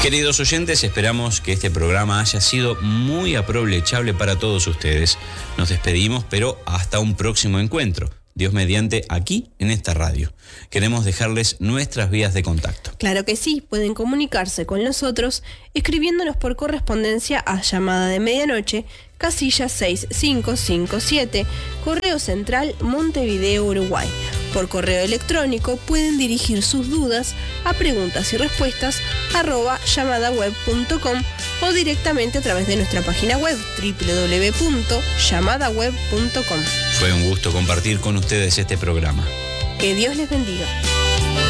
Queridos oyentes, esperamos que este programa haya sido muy aprovechable para todos ustedes. Nos despedimos, pero hasta un próximo encuentro. Dios mediante, aquí en esta radio. Queremos dejarles nuestras vías de contacto. Claro que sí, pueden comunicarse con nosotros escribiéndonos por correspondencia a Llamada de Medianoche, casilla 6557, Correo Central, Montevideo, Uruguay. Por correo electrónico pueden dirigir sus dudas a preguntas y respuestas @llamadaweb.com o directamente a través de nuestra página web www.llamadaweb.com. Fue un gusto compartir con ustedes este programa. Que Dios les bendiga.